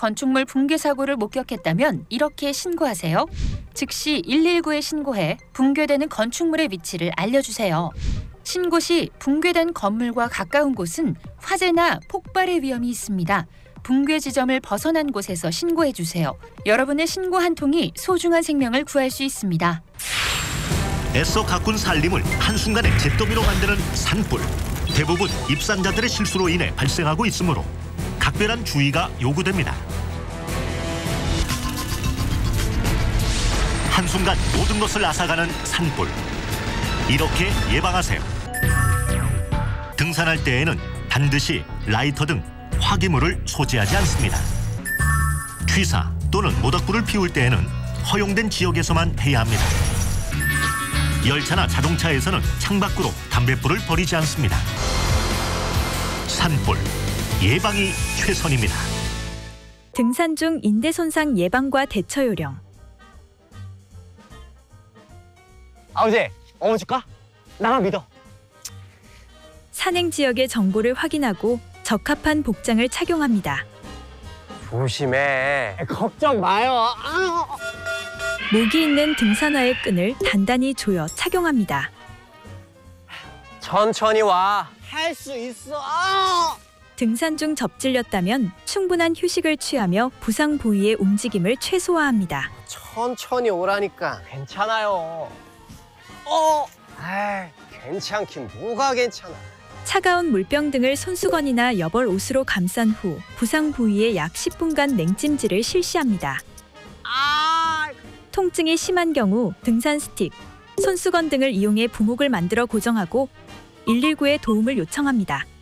건축물 붕괴 사고를 목격했다면 이렇게 신고하세요. 즉시 119에 신고해 붕괴되는 건축물의 위치를 알려주세요. 신고 시 붕괴된 건물과 가까운 곳은 화재나 폭발의 위험이 있습니다. 붕괴 지점을 벗어난 곳에서 신고해주세요. 여러분의 신고 한 통이 소중한 생명을 구할 수 있습니다. 애써 가꾼 살림을 한순간에 잿더미로 만드는 산불. 대부분 입산자들의 실수로 인해 발생하고 있으므로 각별한 주의가 요구됩니다. 한순간 모든 것을 앗아가는 산불. 이렇게 예방하세요. 등산할 때에는 반드시 라이터 등 화기물을 소지하지 않습니다. 취사 또는 모닥불을 피울 때에는 허용된 지역에서만 해야 합니다. 열차나 자동차에서는 창밖으로 담뱃불을 버리지 않습니다. 산불, 예방이 최선입니다. 등산 중 인대 손상 예방과 대처 요령. 아버지, 업어줄까? 나만 믿어. 산행 지역의 정보를 확인하고 적합한 복장을 착용합니다. 조심해. 걱정 마요. 목이 있는 등산화의 끈을 단단히 조여 착용합니다. 천천히 와. 할 수 있어. 등산 중 접질렸다면 충분한 휴식을 취하며 부상 부위의 움직임을 최소화합니다. 천천히 오라니까. 괜찮아요. 괜찮긴 뭐가 괜찮아. 차가운 물병 등을 손수건이나 여벌 옷으로 감싼 후 부상 부위에 약 10분간 냉찜질을 실시합니다. 통증이 심한 경우 등산 스틱, 손수건 등을 이용해 부목을 만들어 고정하고 119에 도움을 요청합니다.